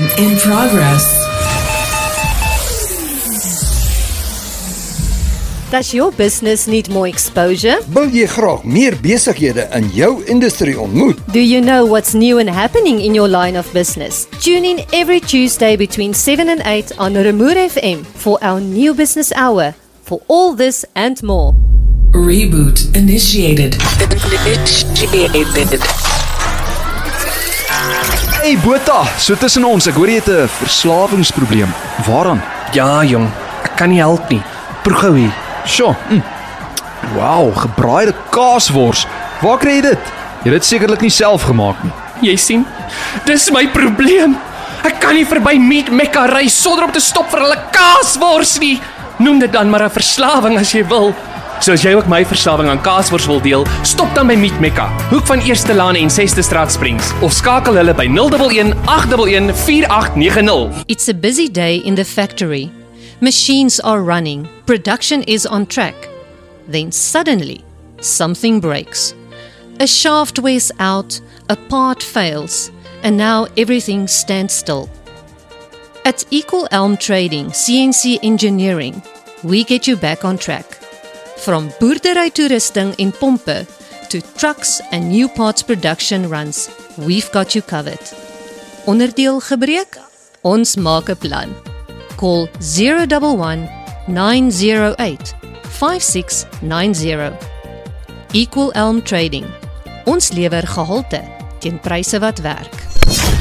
in progress. Does your business need more exposure? Wil jy graag meer besighede in jou industrie ontmoet? Do you know what's new and happening in your line of business? Tune in every Tuesday between 7 and 8 on Remoer FM for our new business hour. For all this and more. Reboot initiated. Hey Botha, so tussen ons, ek hoor jy het 'n verslawingsprobleem. Waaraan? Ja jong, ek kan nie help nie. Proe gou hier. Sjoe. Wow, gebraaide kaaswors. Waar kry jy dit? Jy het dit sekerlik nie self gemaak nie. Jy sien, dis my probleem. Ek kan nie verby Meat Mecca ry sonder om te stop vir hulle kaaswors nie. Noem dit dan maar 'n verslawing as jy wil. So as jy ook my verslawing aan kaaswors wil deel, stop dan by Meat Mecca, hoek van Eerste Laan en 6de Straat Springs, of skakel hulle by 011 811 4890. It's a busy day in the factory. Machines are running. Production is on track. Then suddenly, something breaks. A shaft wears out, a part fails, and now everything stands still. At Equal Elm Trading, CNC Engineering, we get you back on track. From boerdery toerusting en pompe to trucks and new parts production runs, we've got you covered. Onderdeel gebreek? Ons maak 'n plan. Call 011 908 5690. Equal Elm Trading. Ons lewer gehalte teen pryse wat werk.